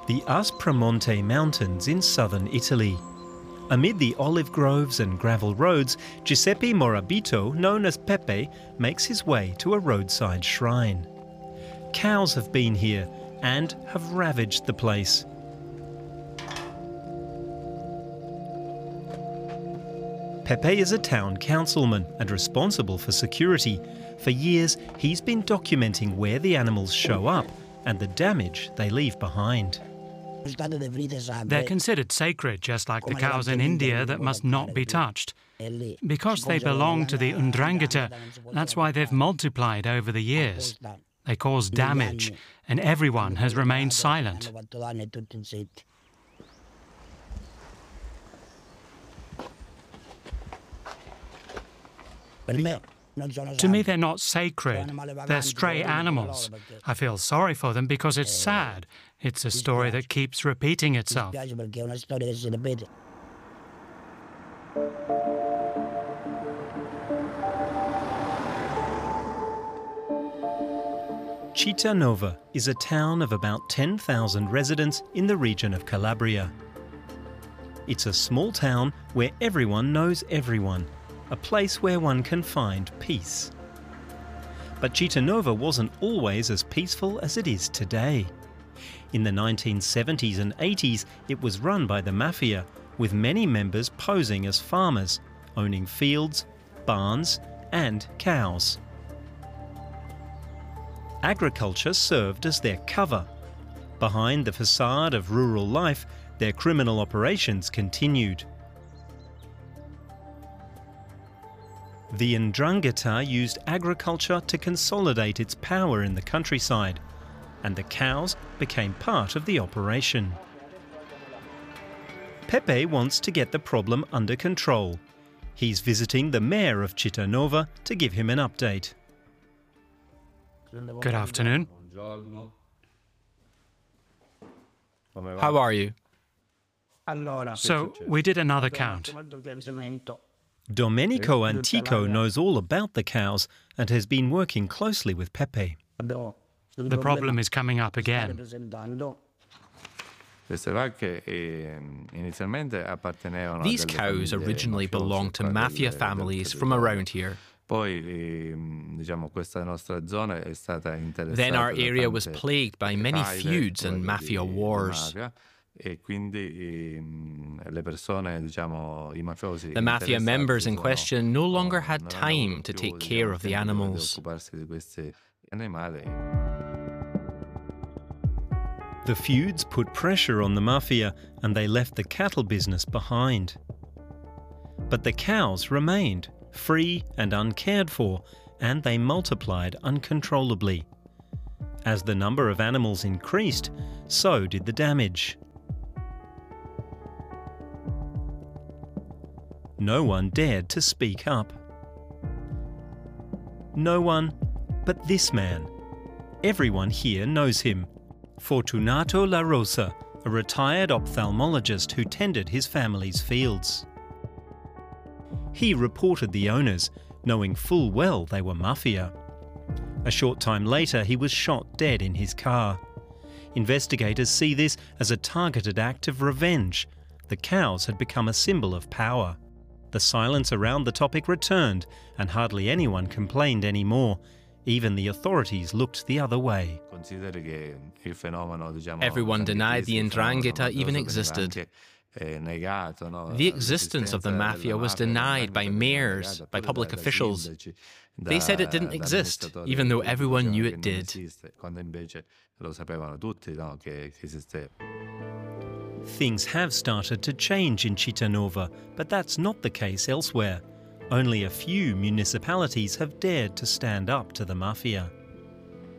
The Aspromonte Mountains in southern Italy. Amid the olive groves and gravel roads, Giuseppe Morabito, known as Pepe, makes his way to a roadside shrine. Cows have been here and have ravaged the place. Pepe is a town councilman and responsible for security. For years, he's been documenting where the animals show up and the damage they leave behind. They're considered sacred, just like the cows in India that must not be touched. Because they belong to the 'Ndrangheta, that's why they've multiplied over the years. They cause damage, and everyone has remained silent. To me, they're not sacred. They're stray animals. I feel sorry for them because it's sad. It's a story that keeps repeating itself. Cittànova is a town of about 10,000 residents in the region of Calabria. It's a small town where everyone knows everyone, a place where one can find peace. But Cittànova wasn't always as peaceful as it is today. In the 1970s and 80s, it was run by the mafia, with many members posing as farmers, owning fields, barns, and cows. Agriculture served as their cover. Behind the facade of rural life, their criminal operations continued. The 'Ndrangheta used agriculture to consolidate its power in the countryside, and the cows became part of the operation. Pepe wants to get the problem under control. He's visiting the mayor of Cittànova to give him an update. Good afternoon. How are you? So, we did another count. Domenico Antico knows all about the cows and has been working closely with Pepe. The problem is coming up again. These cows originally belonged to mafia families from around here. Then our area was plagued by many feuds and mafia wars. The mafia members in question no longer had time to take care of the animals. The feuds put pressure on the mafia and they left the cattle business behind. But the cows remained, free and uncared for, and they multiplied uncontrollably. As the number of animals increased, so did the damage. No one dared to speak up. No one but this man. Everyone here knows him. Fortunato La Rosa, a retired ophthalmologist who tended his family's fields. He reported the owners, knowing full well they were mafia. A short time later, he was shot dead in his car. Investigators see this as a targeted act of revenge. The cows had become a symbol of power. The silence around the topic returned, and hardly anyone complained anymore. Even the authorities looked the other way. Everyone denied the 'Ndrangheta even existed. The existence of the mafia was denied by mayors, by public officials. They said it didn't exist, even though everyone knew it did. Things have started to change in Cittànova, but that's not the case elsewhere. Only a few municipalities have dared to stand up to the mafia.